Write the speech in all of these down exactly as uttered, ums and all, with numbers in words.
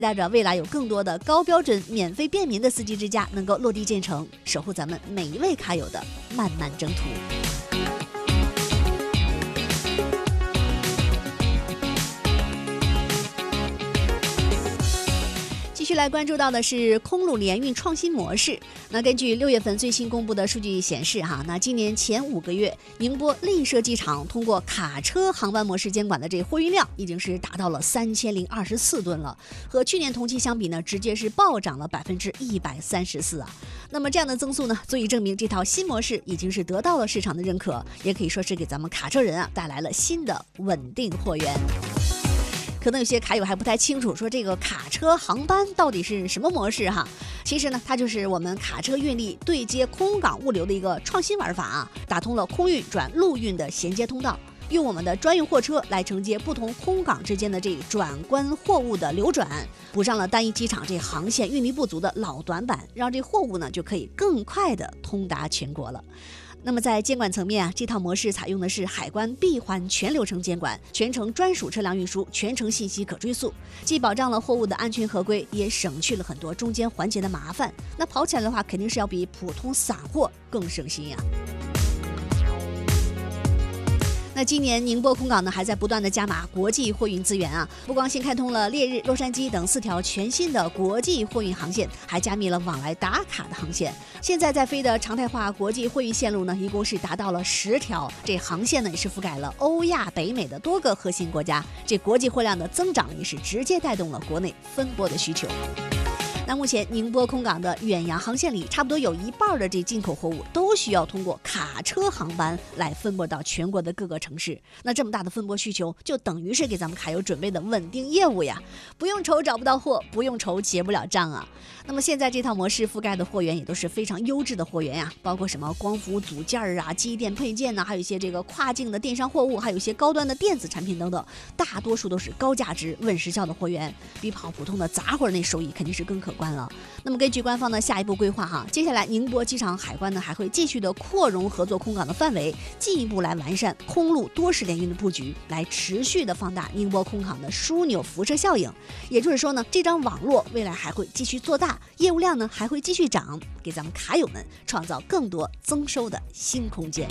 带着未来有更多的高标准、免费便民的司机之家能够落地建成，守护咱们每一位卡友的漫漫征途。继续来关注到的是空路联运创新模式。那根据六月份最新公布的数据显示哈，那今年前五个月，宁波丽舍机场通过卡车航班模式监管的这货运量已经是达到了三千零二十四吨了，和去年同期相比呢，直接是暴涨了百分之一百三十四啊。那么这样的增速呢，足以证明这套新模式已经是得到了市场的认可，也可以说是给咱们卡车人啊带来了新的稳定货源。可能有些卡友还不太清楚，说这个卡车航班到底是什么模式哈？其实呢，它就是我们卡车运力对接空港物流的一个创新玩法啊，打通了空运转陆运的衔接通道，用我们的专用货车来承接不同空港之间的这转关货物的流转，补上了单一机场这航线运力不足的老短板，让这货物呢就可以更快的通达全国了。那么在监管层面啊，这套模式采用的是海关闭环全流程监管，全程专属车辆运输，全程信息可追溯，既保障了货物的安全合规，也省去了很多中间环节的麻烦。那跑起来的话，肯定是要比普通散货更省心呀。那今年宁波空港呢还在不断的加码国际货运资源啊，不光新开通了烈日、洛杉矶等四条全新的国际货运航线，还加密了往来打卡的航线。现在在飞的常态化国际货运线路呢，一共是达到了十条，这航线呢也是覆盖了欧亚北美的多个核心国家，这国际货量的增长也是直接带动了国内分拨的需求。那目前宁波空港的远洋航线里，差不多有一半的这进口货物都需要通过卡车航班来分拨到全国的各个城市。那这么大的分拨需求，就等于是给咱们卡友准备的稳定业务呀，不用愁找不到货，不用愁结不了账啊。那么现在这套模式覆盖的货源也都是非常优质的货源呀，包括什么光伏组件啊、机电配件呢、啊，还有一些这个跨境的电商货物，还有一些高端的电子产品等等，大多数都是高价值、稳时效的货源，比跑普通的杂货那收益肯定是更可观了。那么根据官方的下一步规划哈，接下来宁波机场海关呢还会继续的扩容合作空港的范围，进一步来完善空路多式联运的布局，来持续的放大宁波空港的枢纽辐射效应。也就是说呢，这张网络未来还会继续做大，业务量呢还会继续涨，给咱们卡友们创造更多增收的新空间。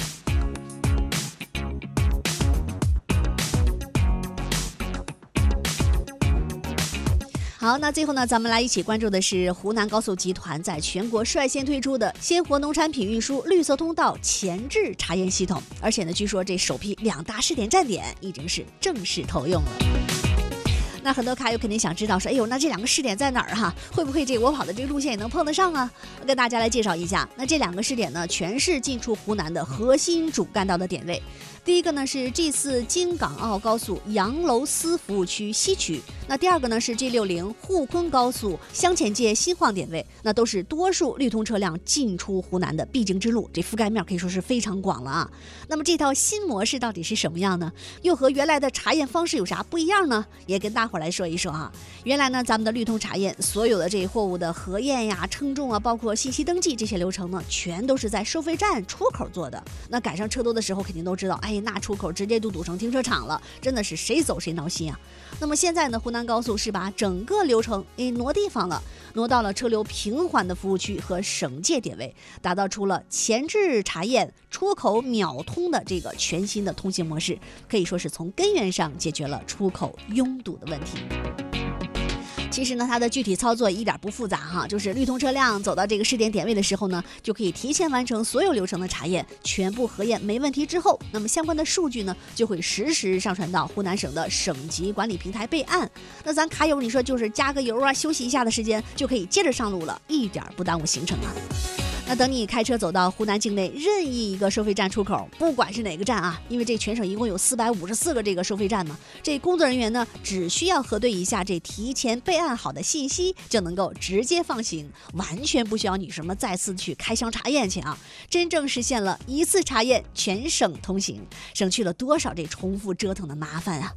好，那最后呢，咱们来一起关注的是湖南高速集团在全国率先推出的鲜活农产品运输绿色通道前置查验系统，而且呢，据说这首批两大试点站点已经是正式投用了。那很多卡友肯定想知道说，哎呦，那这两个试点在哪儿哈？会不会这我跑的这个路线也能碰得上啊？我跟大家来介绍一下，那这两个试点呢，全是进出湖南的核心主干道的点位。第一个呢是 G 四 京港澳高速杨楼司服务区西区，那第二个呢是 G 六十 沪昆高速湘前界新晃点位，那都是多数绿通车辆进出湖南的必经之路，这覆盖面可以说是非常广了啊。那么这套新模式到底是什么样呢？又和原来的查验方式有啥不一样呢？也跟大伙来说一说啊。原来呢，咱们的绿通查验所有的这货物的核验呀、称重啊，包括信息登记这些流程呢，全都是在收费站出口做的。那赶上车多的时候，肯定都知道，哎，那出口直接就堵成停车场了，真的是谁走谁闹心啊。那么现在呢，湖南高速是把整个流程诶挪地方了，挪到了车流平缓的服务区和省界点位，打造出了前置查验、出口秒通的这个全新的通行模式，可以说是从根源上解决了出口拥堵的问题。其实呢，它的具体操作一点不复杂哈，就是绿通车辆走到这个试点点位的时候呢，就可以提前完成所有流程的查验，全部核验没问题之后，那么相关的数据呢，就会实时上传到湖南省的省级管理平台备案。那咱卡友你说就是加个油啊，休息一下的时间，就可以接着上路了，一点不耽误行程啊。那等你开车走到湖南境内任意一个收费站出口，不管是哪个站啊，因为这全省一共有四百五十四个这个收费站嘛，这工作人员呢只需要核对一下这提前备案好的信息，就能够直接放行，完全不需要你什么再次去开箱查验去啊，真正实现了一次查验全省通行，省去了多少这重复折腾的麻烦啊。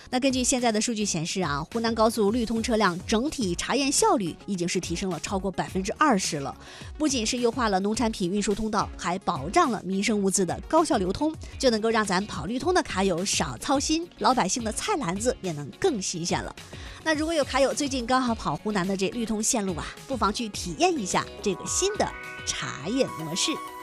那根据现在的数据显示啊，湖南高速绿通车辆整体查验效率已经是提升了超过百分之二十了。不仅是优化了农产品运输通道，还保障了民生物资的高效流通，就能够让咱跑绿通的卡友少操心，老百姓的菜篮子也能更新鲜了。那如果有卡友最近刚好跑湖南的这绿通线路啊，不妨去体验一下这个新的查验模式。